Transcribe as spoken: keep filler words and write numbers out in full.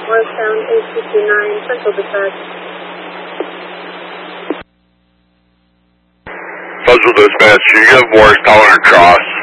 Morristown eight two two nine, central dispatch. Central dispatch, you have Morristown and Cross.